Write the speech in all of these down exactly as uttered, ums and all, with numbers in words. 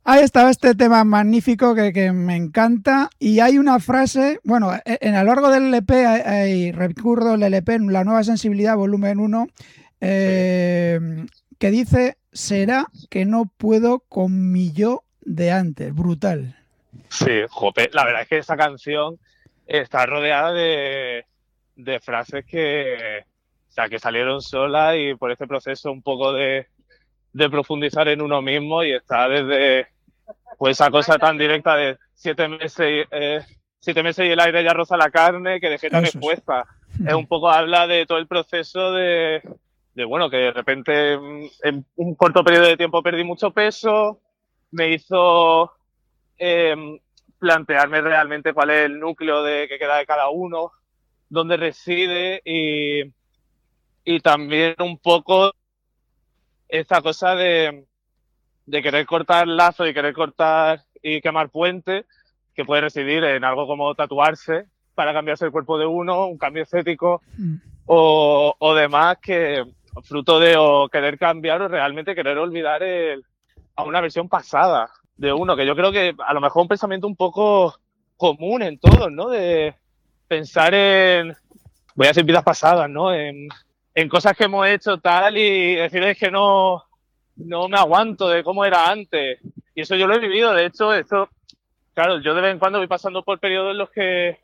Ahí estaba este tema magnífico que, que me encanta. Y hay una frase, bueno, en a lo largo del L P, hay, hay, recuerdo el L P, La Nueva Sensibilidad, volumen uno, eh, sí. que dice, será que no puedo con mi yo de antes. Brutal. Sí, jope, la verdad es que esa canción está rodeada de, de frases que, o sea, que salieron solas y por este proceso un poco de, de profundizar en uno mismo, y está desde pues esa cosa tan directa de siete meses, eh, siete meses y el aire ya roza la carne, que dejé tan expuesta. Es un poco, habla de todo el proceso de, de, bueno, que de repente en un corto periodo de tiempo perdí mucho peso, me hizo eh, plantearme realmente cuál es el núcleo de que queda de cada uno, dónde reside, y, y también un poco esta cosa de, de querer cortar lazos y querer cortar y quemar puentes, que puede residir en algo como tatuarse para cambiarse el cuerpo de uno, un cambio estético, mm. o, o demás, que fruto de o querer cambiar o realmente querer olvidar el, a una versión pasada de uno, que yo creo que a lo mejor un pensamiento un poco común en todos, ¿no? De pensar en, voy a decir vidas pasadas, ¿no? En, en cosas que hemos hecho tal y decirles que no, no me aguanto de cómo era antes. Y eso yo lo he vivido. De hecho, esto, claro, yo de vez en cuando voy pasando por periodos en los que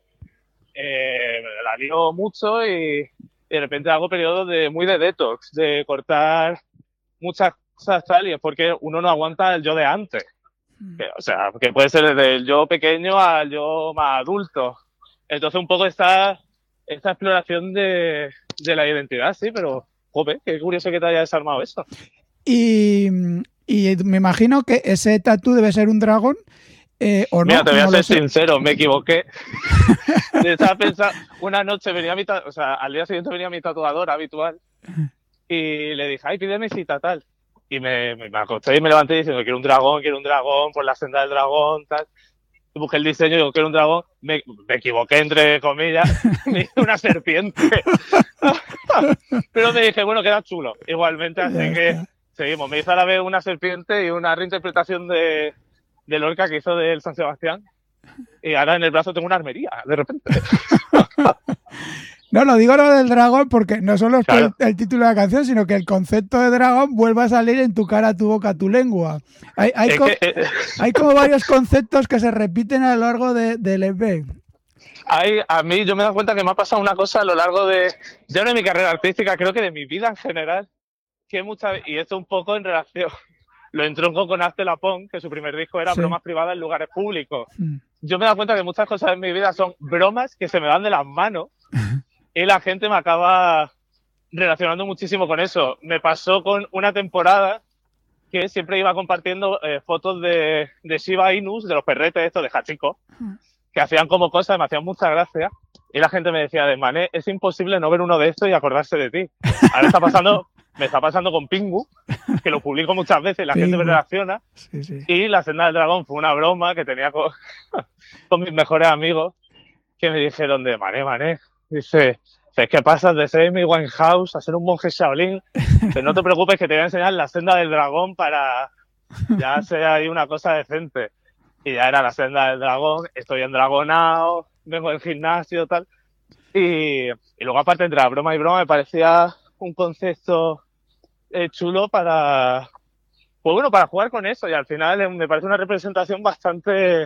eh, la lío mucho y, y de repente hago periodos de muy de detox, de cortar muchas cosas tal, y es porque uno no aguanta el yo de antes. Que, o sea, que puede ser desde el yo pequeño al yo más adulto. Entonces un poco esta, esta exploración de, de la identidad, sí, pero joder, qué curioso que te haya desarmado eso. Y, y me imagino que ese tatú debe ser un dragón, eh, ¿o no? Mira, te voy a no ser sincero, me equivoqué. Estaba pensando, una noche venía mi, o sea, al día siguiente venía mi tatuador habitual y le dije, ay, pídeme cita tal. Y me, me, me acosté y me levanté diciendo, quiero un dragón, quiero un dragón, por la senda del dragón, tal. Y busqué el diseño y digo, quiero un dragón. Me, me equivoqué, entre comillas, me hice una serpiente. Pero me dije, bueno, queda chulo. Igualmente, así que seguimos. Me hizo a la vez una serpiente y una reinterpretación de, de Lorca que hizo del San Sebastián. Y ahora en el brazo tengo una armería, de repente. No, lo digo lo del dragón porque no solo es claro. el, el título de la canción, sino que el concepto de dragón vuelve a salir en tu cara, tu boca, tu lengua. Hay, hay, es co que, eh, hay como varios conceptos que se repiten a lo largo del de E P. Hay, a mí yo me he dado cuenta que me ha pasado una cosa a lo largo de, ya no de mi carrera artística, creo que de mi vida en general, que muchas y esto un poco en relación, lo entronco con Hazte la Pon, que su primer disco era sí. bromas privadas en lugares públicos. Mm. Yo me he dado cuenta que muchas cosas en mi vida son bromas que se me van de las manos. Y la gente me acaba relacionando muchísimo con eso. Me pasó con una temporada que siempre iba compartiendo eh, fotos de, de Shiba Inus, de los perretes estos de Hachiko, que hacían como cosas, me hacían mucha gracia. Y la gente me decía, de Mané, es imposible no ver uno de estos y acordarse de ti. Ahora está pasando, me está pasando con Pingu, que lo publico muchas veces y la Pingu. gente me relaciona. Sí, sí. Y La Senda del Dragón fue una broma que tenía con, con mis mejores amigos, que me dijeron de Mané, Mané. Dice, es que pasas de ser Amy Winehouse a ser un monje Shaolin, pero no te preocupes que te voy a enseñar La Senda del Dragón para ya sea ahí una cosa decente. Y ya era La Senda del Dragón, estoy endragonado, vengo del gimnasio, tal. Y, y luego aparte entre la broma y broma me parecía un concepto eh, chulo para, pues bueno, para jugar con eso. Y al final eh, me parece una representación bastante,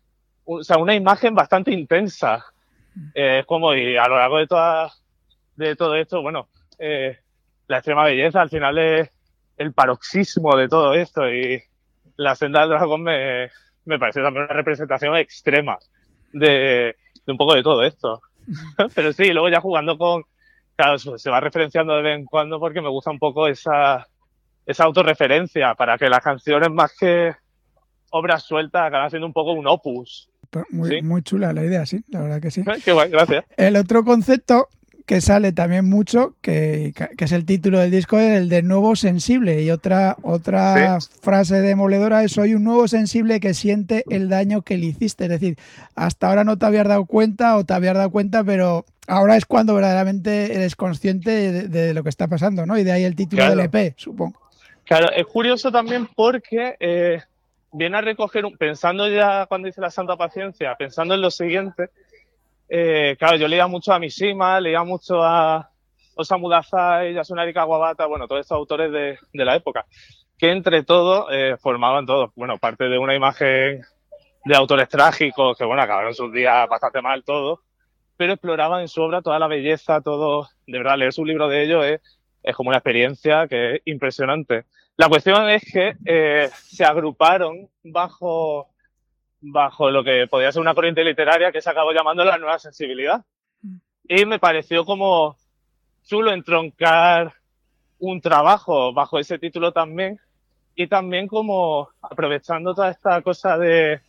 o sea, una imagen bastante intensa. Es eh, como, y a lo largo de toda de todo esto, bueno, eh, la extrema belleza al final es el paroxismo de todo esto, y La Senda del Dragón me, me parece también una representación extrema de, de un poco de todo esto. Pero sí, luego ya jugando con, claro, se va referenciando de vez en cuando porque me gusta un poco esa, esa autorreferencia para que las canciones, más que obras sueltas, acaban siendo un poco un opus. Muy, ¿sí? muy chula la idea, sí, la verdad que sí. Qué guay, gracias. El otro concepto que sale también mucho, que, que es el título del disco, es el de nuevo sensible. Y otra, otra ¿sí? frase demoledora es: soy un nuevo sensible que siente el daño que le hiciste. Es decir, hasta ahora no te habías dado cuenta o te habías dado cuenta, pero ahora es cuando verdaderamente eres consciente de, de lo que está pasando, ¿no? Y de ahí el título claro. del E P, supongo. Claro, es curioso también porque... Eh... viene a recoger, un, pensando ya cuando hice la Santa Paciencia, pensando en lo siguiente, eh, claro, yo leía mucho a Mishima, leía mucho a Osamu Dazai, Yasunari Kawabata, bueno, todos estos autores de, de la época, que entre todos eh, formaban todos, bueno, parte de una imagen de autores trágicos, que bueno, acabaron sus días bastante mal todos, pero exploraban en su obra toda la belleza, todo, de verdad, leer su libro de ellos es, es como una experiencia que es impresionante. La cuestión es que eh, se agruparon bajo, bajo lo que podía ser una corriente literaria que se acabó llamando la nueva sensibilidad. Y me pareció como chulo entroncar un trabajo bajo ese título también, y también como aprovechando toda esta cosa de,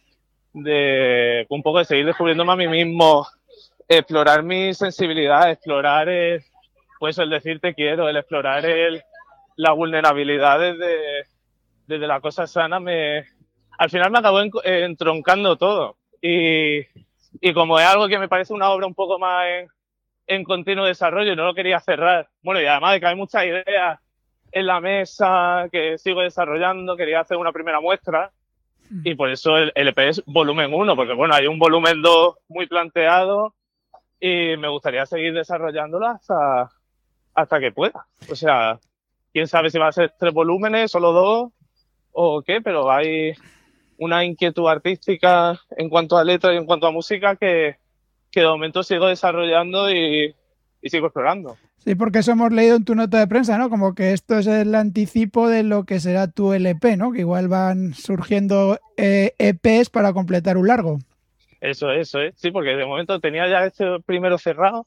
de un poco de seguir descubriéndome a mí mismo, explorar mi sensibilidad, explorar el, pues el decir te quiero, el explorar el, la vulnerabilidad desde, desde la cosa sana, me, al final me acabó en, entroncando todo. Y, y como es algo que me parece una obra un poco más en, en continuo desarrollo, no lo quería cerrar. Bueno, y además de que hay muchas ideas en la mesa que sigo desarrollando, quería hacer una primera muestra, y por eso el L P es volumen uno, porque bueno, hay un volumen dos muy planteado y me gustaría seguir desarrollándolo hasta, hasta que pueda. O sea, quién sabe si va a ser tres volúmenes, solo dos o qué, pero hay una inquietud artística en cuanto a letras y en cuanto a música que, que de momento sigo desarrollando y, y sigo explorando. Sí, porque eso hemos leído en tu nota de prensa, ¿no? Como que esto es el anticipo de lo que será tu L P, ¿no? Que igual van surgiendo eh, E Pes para completar un largo. Eso es, eso es. Sí, porque de momento tenía ya este primero cerrado,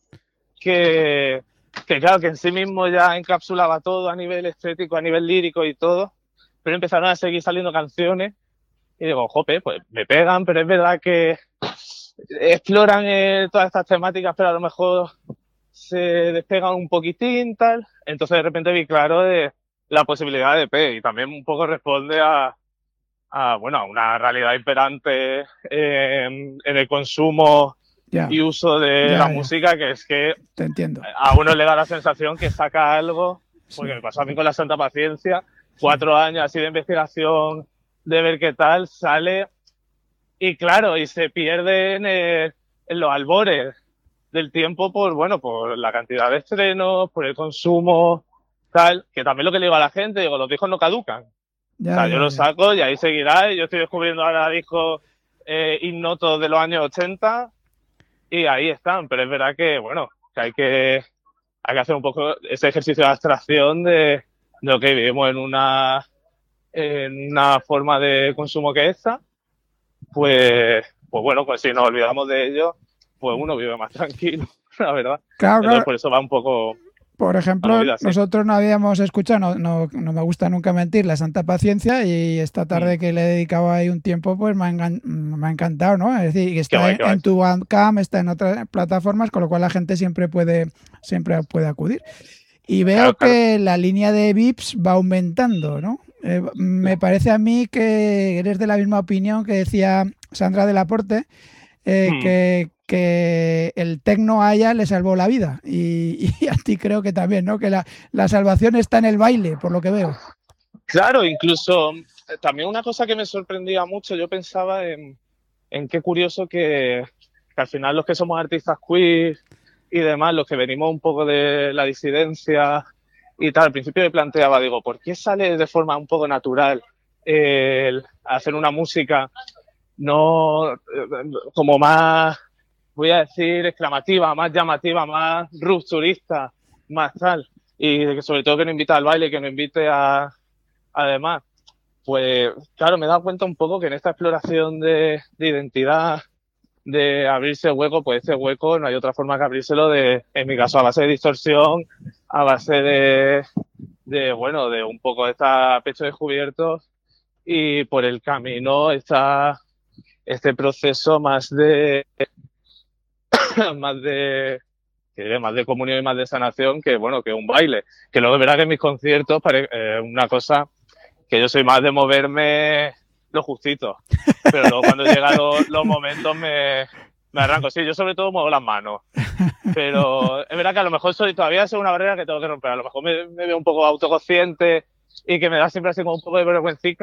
que, que claro, que en sí mismo ya encapsulaba todo a nivel estético, a nivel lírico y todo, pero empezaron a seguir saliendo canciones y digo, jope, pues me pegan, pero es verdad que exploran eh, todas estas temáticas, pero a lo mejor se despegan un poquitín, tal. Entonces de repente vi claro de la posibilidad de E P, y también un poco responde a, a bueno, a una realidad imperante eh, en, en el consumo ya, y uso de ya, la ya. música, que es que Te entiendo. a uno le da la sensación que saca algo, porque Sí. me pasó a mí con la Santa Paciencia, cuatro sí. años así de investigación, de ver qué tal, sale, y claro, y se pierde en, el, en los albores del tiempo por, bueno, por la cantidad de estrenos, por el consumo, tal, que también lo que le digo a la gente, digo, los discos no caducan. Ya, O sea, ya, yo los ya. saco y ahí seguirá, y yo estoy descubriendo ahora discos eh, ignotos de los años ochenta, y ahí están, pero es verdad que, bueno, que hay que, hay que hacer un poco ese ejercicio de abstracción de, de lo que vivimos en una, en una forma de consumo que esta, pues, pues bueno, pues si nos olvidamos de ello, pues uno vive más tranquilo, la verdad. Claro, Entonces claro. por eso va un poco Por la ejemplo, movida así. nosotros no habíamos escuchado, no, no, no me gusta nunca mentir, La Santa Paciencia, y esta tarde Mm. que le he dedicado ahí un tiempo, pues me ha, engan- me ha encantado, ¿no? Es decir, que Qué está guay, en, qué guay. en tu Bandcamp, está en otras plataformas, con lo cual la gente siempre puede, siempre puede acudir. Y veo Claro, claro. que la línea de V I Ps va aumentando, ¿no? Eh, me parece a mí que eres de la misma opinión que decía Sandra de Laporte, eh, Mm. que, que el tecno a ella le salvó la vida. Y, y a ti creo que también, ¿no? Que la, la salvación está en el baile, por lo que veo. Claro, incluso eh, también una cosa que me sorprendía mucho, yo pensaba en, en qué curioso que, que al final los que somos artistas queer y demás, los que venimos un poco de la disidencia y tal, al principio me planteaba, digo, ¿por qué sale de forma un poco natural el hacer una música no eh, como más, voy a decir, exclamativa, más llamativa, más rupturista, más tal, y que sobre todo que no invita al baile, que no invite a, además, pues claro, me he dado cuenta un poco que en esta exploración de, de identidad, de abrirse hueco, pues ese hueco no hay otra forma que abrírselo de, en mi caso, a base de distorsión, a base de, de bueno, de un poco esta pecho descubierto, y por el camino está este proceso más de más de que más de comunión y más de sanación que bueno que un baile, que luego verá que en mis conciertos es eh, una cosa que yo soy más de moverme lo justito, pero luego cuando llegan los, los momentos me, me arranco. Sí, yo sobre todo muevo las manos, pero es verdad que a lo mejor soy todavía es una barrera que tengo que romper. A lo mejor me, me veo un poco autoconsciente y que me da siempre así como un poco de vergüencica,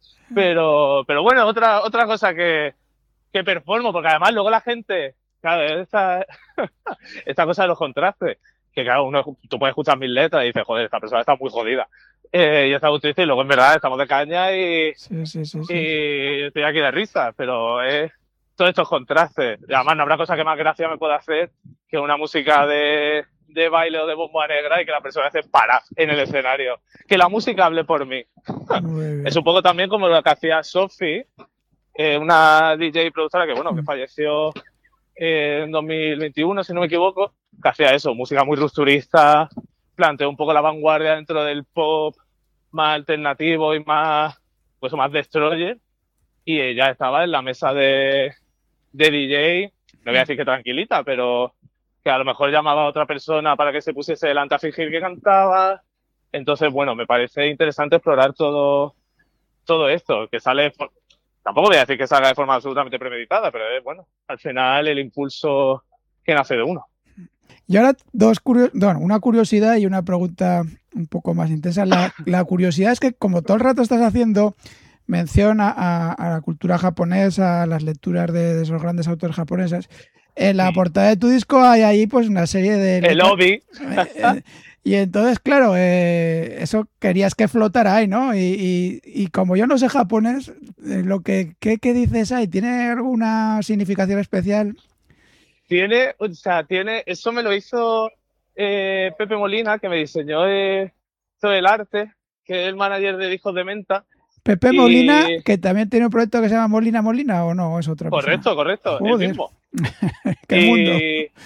Pero, pero bueno, otra, otra cosa que, que performo, porque además luego la gente, claro, esta, esta cosa de los contrastes, que claro, uno, tú puedes escuchar mis letras y dices, joder, esta persona está muy jodida. Eh, y está muy triste, y luego en verdad estamos de caña y, Sí, sí, sí, sí. y estoy aquí de risa, pero es todos estos contrastes. Y además no habrá cosa que más gracia me pueda hacer que una música de, de baile o de bomba negra y que la persona se para en el escenario. Que la música hable por mí. Es un poco también como lo que hacía Sophie, eh, una D J productora que, bueno, que falleció eh, en dos mil veintiuno, si no me equivoco, que hacía eso, música muy rupturista, planteó un poco la vanguardia dentro del pop más alternativo y más, pues más destroyer, y ella estaba en la mesa de, de D J, no voy a decir que tranquilita, pero que a lo mejor llamaba a otra persona para que se pusiese delante a fingir que cantaba. Entonces, bueno, me parece interesante explorar todo, todo esto, que sale, tampoco voy a decir que salga de forma absolutamente premeditada, pero es, bueno, al final el impulso que nace de uno. Y ahora dos curios bueno, una curiosidad y una pregunta un poco más intensa. La, la curiosidad es que como todo el rato estás haciendo mención a, a, a la cultura japonesa, a las lecturas de, de esos grandes autores japoneses, en la portada de tu disco hay ahí pues una serie de... El lobby. Eh, y entonces, claro, eh, eso querías que flotara ahí, ¿no? Y, y, y como yo no sé japonés, eh, lo que ¿qué, qué dices ahí? ¿Tiene alguna significación especial? Tiene, o sea, tiene, eso me lo hizo eh, Pepe Molina, que me diseñó eh, todo el arte, que es el manager de Discos de Menta. Pepe y... Molina, que también tiene un proyecto que se llama Molina Molina, ¿o no? Es otra Correcto, persona. correcto, Joder. el mismo. ¡Qué y, mundo!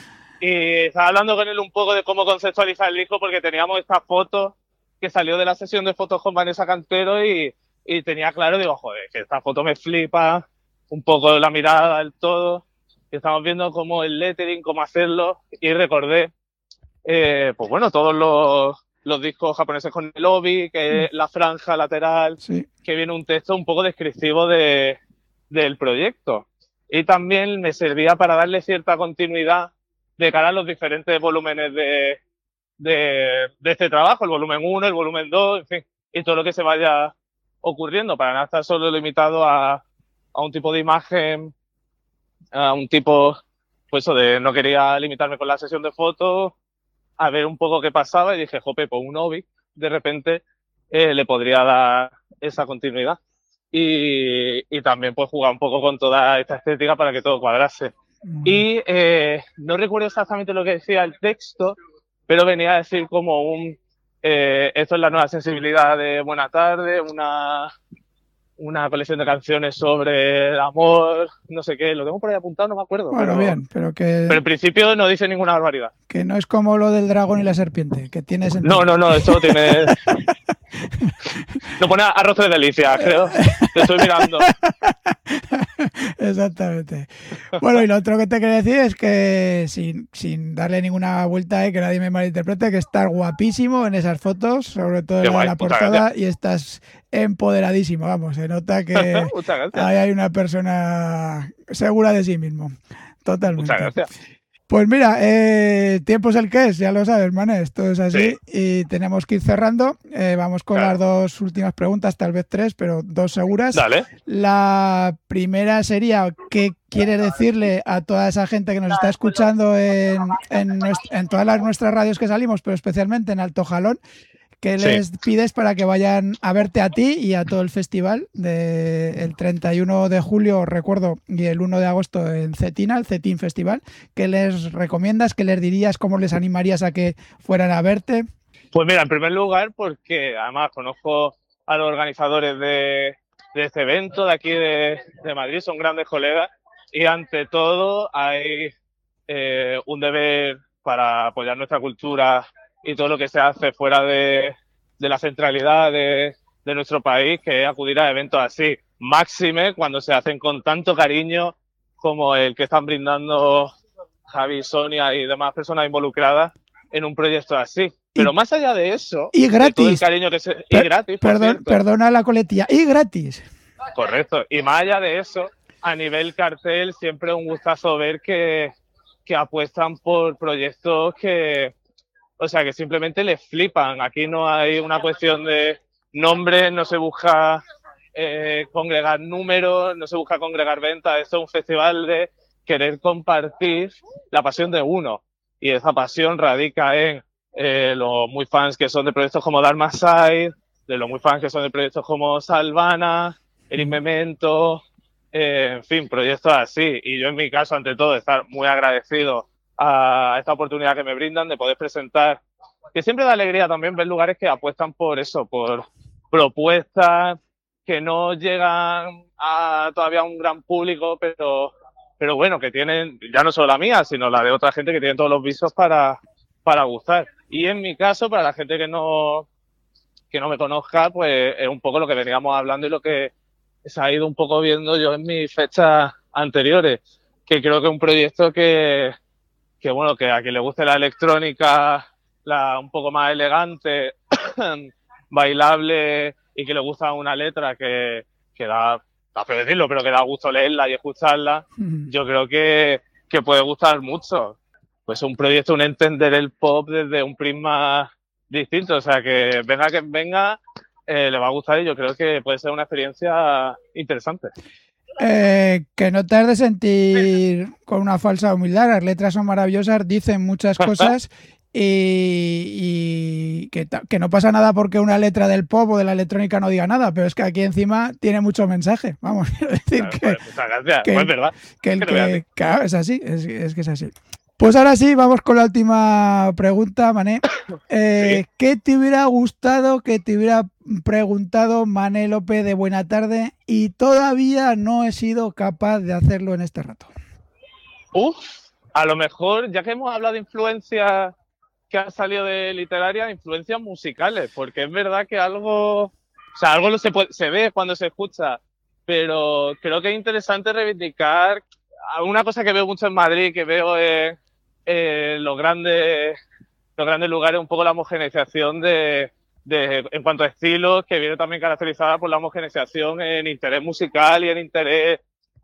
Y estaba hablando con él un poco de cómo conceptualizar el disco, porque teníamos esta foto que salió de la sesión de fotos con Vanessa Cantero y, y tenía claro, digo, joder, que esta foto me flipa, un poco la mirada del todo. Y estamos viendo cómo el lettering, cómo hacerlo, y recordé, eh, pues bueno, todos los, los discos japoneses con el lobby, que es la franja lateral, sí. que viene un texto un poco descriptivo de, del proyecto. Y también me servía para darle cierta continuidad de cara a los diferentes volúmenes de, de, de este trabajo, el volumen uno, el volumen dos, en fin, y todo lo que se vaya ocurriendo, para no estar solo limitado a, a un tipo de imagen, a un tipo, pues eso de, no quería limitarme con la sesión de fotos, a ver un poco qué pasaba, y dije, jope, pues un hobby, de repente eh, le podría dar esa continuidad. Y, y también pues jugar un poco con toda esta estética para que todo cuadrase. Mm. Y eh, no recuerdo exactamente lo que decía el texto, pero venía a decir como un, eh, esto es la nueva sensibilidad de Buena Tarde, una, una colección de canciones sobre el amor, no sé qué, lo tengo por ahí apuntado, no me acuerdo. Bueno, pero, bien, pero que... Pero en principio no dice ninguna barbaridad. Que no es como lo del dragón y la serpiente, que tiene No, sentido. no, no, esto tiene... No pone arroz de delicias, creo. Te estoy mirando. Exactamente. Bueno, y lo otro que te quería decir es que sin, sin darle ninguna vuelta, eh, que nadie me malinterprete, que estás guapísimo en esas fotos, sobre todo en la, la portada, y estás empoderadísimo, vamos, se nota que ahí hay una persona segura de sí mismo. Totalmente. Muchas gracias. Pues mira, eh, tiempo es el que es, ya lo sabes, Mané, esto es así, sí. Y tenemos que ir cerrando. Eh, vamos con claro. las dos últimas preguntas, tal vez tres, pero dos seguras. Dale. La primera sería, ¿qué quieres decirle a toda esa gente que nos está escuchando en, en, nuestra, en todas las nuestras radios que salimos, pero especialmente en Alto Jalón? ¿Qué les sí. pides para que vayan a verte a ti y a todo el festival del treinta y uno de julio, recuerdo, y el uno de agosto en Cetina, el Cetín Festival? ¿Qué les recomiendas? ¿Qué les dirías? ¿Cómo les animarías a que fueran a verte? Pues mira, en primer lugar, porque además conozco a los organizadores de, de este evento de aquí de, de Madrid, son grandes colegas, y ante todo hay eh, un deber para apoyar nuestra cultura y todo lo que se hace fuera de, de la centralidad de, de nuestro país, que es acudir a eventos así, máxime cuando se hacen con tanto cariño como el que están brindando Javi, Sonia y demás personas involucradas en un proyecto así. Pero y, más allá de eso, y gratis, de todo el cariño que se, y per, gratis, perdón, perdona la coletilla, y gratis. Correcto, y más allá de eso, a nivel cartel, siempre un gustazo ver que, que apuestan por proyectos que, o sea, que simplemente les flipan. Aquí no hay una cuestión de nombre, no se busca eh, congregar números, no se busca congregar ventas. Esto es un festival de querer compartir la pasión de uno. Y esa pasión radica en eh, los muy fans que son de proyectos como Dharma Side, de los muy fans que son de proyectos como Salvana, El Memento, eh, en fin, proyectos así. Y yo en mi caso, ante todo, estar muy agradecido a esta oportunidad que me brindan de poder presentar, que siempre da alegría también ver lugares que apuestan por eso, por propuestas que no llegan a todavía un gran público, pero, pero bueno, que tienen, ya no solo la mía, sino la de otra gente que tiene todos los visos para, para gustar. Y en mi caso, para la gente que no, que no me conozca, pues es un poco lo que veníamos hablando y lo que se ha ido un poco viendo yo en mis fechas anteriores, que creo que es un proyecto que, que bueno, que a quien le guste la electrónica, la un poco más elegante, bailable y que le gusta una letra que, que da, da feo decirlo, pero que da gusto leerla y escucharla, mm. yo creo que, que puede gustar mucho. Pues un proyecto, un entender el pop desde un prisma distinto, o sea, que venga que venga, eh, le va a gustar y yo creo que puede ser una experiencia interesante. Eh, que no te has de sentir con una falsa humildad, las letras son maravillosas, dicen muchas cosas y, y que, que no pasa nada porque una letra del pop o de la electrónica no diga nada, pero es que aquí encima tiene mucho mensaje, vamos, quiero decir claro, que, pues, muchas gracias, que, pues verdad, que el que, que claro, es así, es, es que es así. Pues ahora sí, vamos con la última pregunta, Mané. Eh, ¿Sí? ¿Qué te hubiera gustado que te hubiera preguntado Mané López de Buena Tarde y todavía no he sido capaz de hacerlo en este rato? Uf, a lo mejor, ya que hemos hablado de influencias que han salido de literaria, influencias musicales, porque es verdad que algo, o sea, algo se, puede, se ve cuando se escucha, pero creo que es interesante reivindicar una cosa que veo mucho en Madrid, que veo en eh, los grandes los grandes lugares, un poco la homogeneización de, de, en cuanto a estilos, que viene también caracterizada por la homogeneización en interés musical y en interés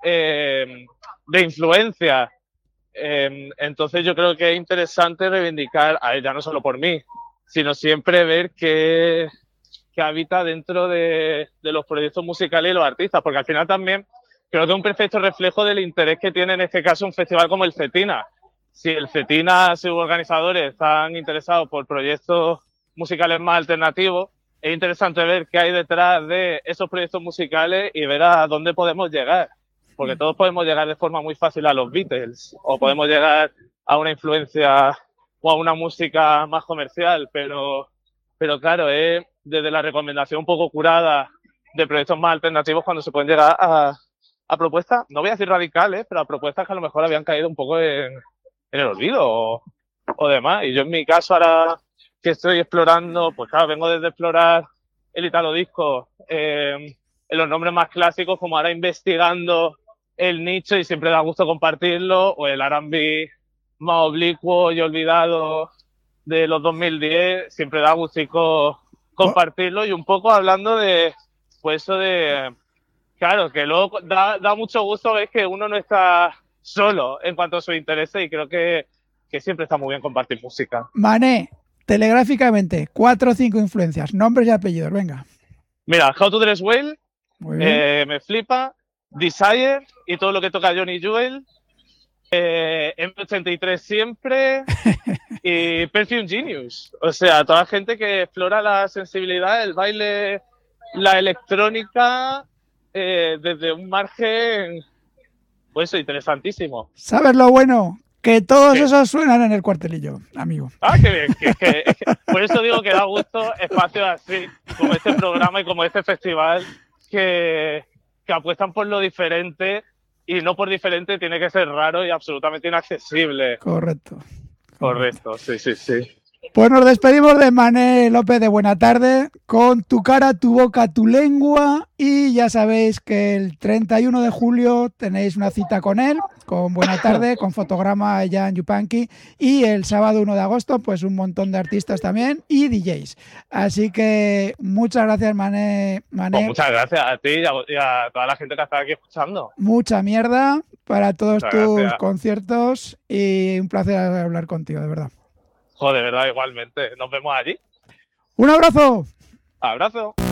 eh, de influencia. Eh, entonces yo creo que es interesante reivindicar, a ella no solo por mí, sino siempre ver qué, qué habita dentro de, de los proyectos musicales y los artistas, porque al final también creo que es un perfecto reflejo del interés que tiene en este caso un festival como el Cetina. Si el Cetina, sus organizadores, están interesados por proyectos musicales más alternativos, es interesante ver qué hay detrás de esos proyectos musicales y ver a dónde podemos llegar. Porque todos podemos llegar de forma muy fácil a los Beatles, o podemos llegar a una influencia o a una música más comercial, pero, pero claro, es desde la recomendación un poco curada de proyectos más alternativos cuando se pueden llegar a, a propuestas, no voy a decir radicales, pero a propuestas que a lo mejor habían caído un poco en, en el olvido o, o demás. Y yo en mi caso ahora que estoy explorando, pues claro, vengo desde explorar el Italo Disco eh, en los nombres más clásicos, como ahora investigando el nicho y siempre da gusto compartirlo, o el R and B más oblicuo y olvidado de los dos mil diez, siempre da gustico compartirlo y un poco hablando de, pues eso de, claro, que luego da, da mucho gusto ver que uno no está solo en cuanto a sus intereses y creo que, que siempre está muy bien compartir música. Mané, telegráficamente, cuatro o cinco influencias, nombres y apellidos, venga. Mira, How to Dress Well, eh, me flipa, Desire y todo lo que toca Johnny Jewel, eh, M ochenta y tres siempre y Perfume Genius. O sea, toda la gente que explora la sensibilidad, el baile, la electrónica eh, desde un margen, pues eso, interesantísimo. ¿Sabes lo bueno? Que todos ¿Qué? Esos suenan en el cuartelillo, amigo. Ah, qué bien. Que, que, que, por eso digo que da gusto espacios así, como este programa y como este festival, que, que apuestan por lo diferente y no por diferente tiene que ser raro y absolutamente inaccesible. Correcto. Correcto, Correcto. sí, sí, sí. Pues nos despedimos de Mané López de Buena Tarde con Tu cara, tu boca, tu lengua y ya sabéis que el treinta y uno de julio tenéis una cita con él, con Buena Tarde, con fotograma allá en Yupanqui y el sábado uno de agosto pues un montón de artistas también y D Js. Así que muchas gracias Mané. Mané. Pues muchas gracias a ti y a, y a toda la gente que está aquí escuchando. Mucha mierda para todos muchas tus gracias. conciertos y un placer hablar contigo, de verdad. Joder, de verdad, igualmente. Nos vemos allí. ¡Un abrazo! Abrazo.